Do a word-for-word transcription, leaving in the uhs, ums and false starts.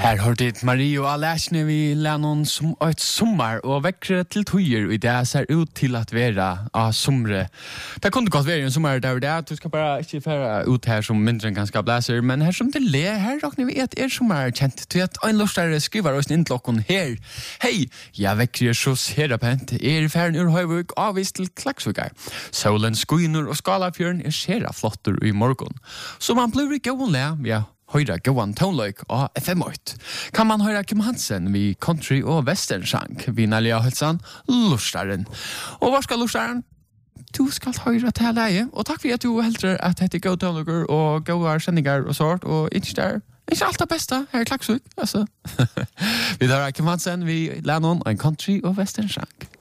Her har det Marie og Alesne vi lærner som et sommer og vekkere til tøyer, og det ser ut til at være av somre. Det kunne godt være en sommer der og det, du skal bare ikke fære ut her som mindre enn ganske blæser, men her som det le, her råkner vi at er sommer kjent til at en lortare skriver oss inn til klokken her. Hei, jeg vekkere så ser pent, er færen ur Høyvøk avvist til Klaksvøkar. Solen skuiner og skalafjøren er skjera flotter i morgen. Så man blir ikke gående, ja. Høyra Gowan Tonløyk og F M åtte. Kan man høyra Kim Hansen vid country og westernsang vid Nalia Hølsan, Lustaren. Og hva skal Lustaren? Du skal høyra til leie, og takk for at du helter at dette er god tonløyker og gode sendinger og sånt, og ikke der. Ikke alt det beste her i Klaksvøk, altså. Vi høyra Kim Hansen vid Lennon, en country og westernsang.